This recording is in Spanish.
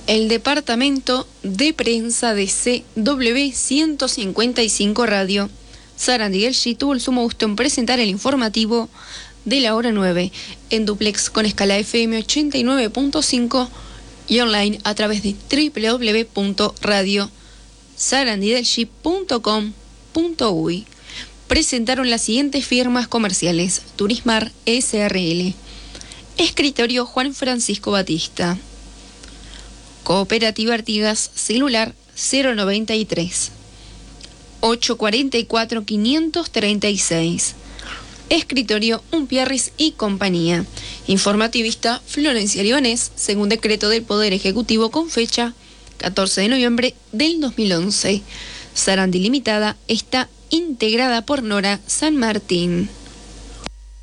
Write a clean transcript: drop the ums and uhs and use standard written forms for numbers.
El departamento de prensa de CW 155 Radio, Sarandí Gelshi, tuvo el sumo gusto en presentar el informativo de la hora 9 en duplex con escala FM 89.5 y online a través de www.radiosarandígelshi.com.uy. Presentaron las siguientes firmas comerciales: Turismar SRL, Escritorio Juan Francisco Batista, Cooperativa Artigas, celular 093 844 536, Escritorio Umpierris y Compañía. Informativista Florencia Libanés, según decreto del Poder Ejecutivo con fecha 14 de noviembre del 2011. Sarandí Limitada está integrada por Nora San Martín.